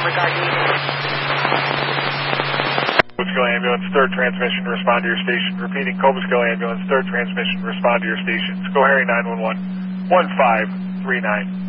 regarding Cobleskill Ambulance, 3rd transmission, respond to your station. Repeating, Cobleskill Ambulance, 3rd transmission, respond to your station. Schoharie 911, 1539.